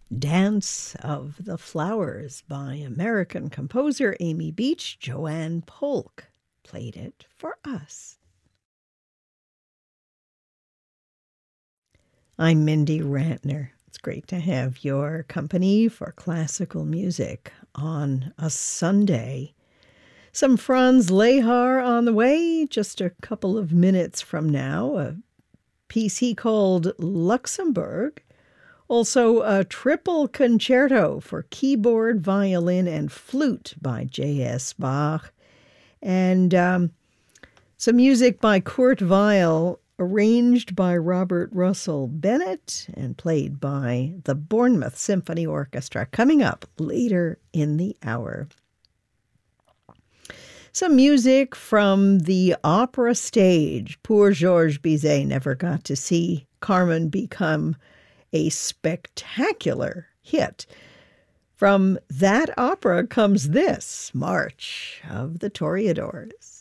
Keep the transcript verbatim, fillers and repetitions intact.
Dance of the Flowers by American composer Amy Beach. Joanne Polk played it for us. I'm Mindy Rantner. It's great to have your company for classical music on a Sunday. Some Franz Lehár on the way, just a couple of minutes from now. A piece he called Luxembourg. Also, a triple concerto for keyboard, violin, and flute by J S Bach. And um, some music by Kurt Weill, arranged by Robert Russell Bennett and played by the Bournemouth Symphony Orchestra, coming up later in the hour. Some music from the opera stage. Poor Georges Bizet never got to see Carmen become a spectacular hit. From that opera comes this, March of the Toreadors.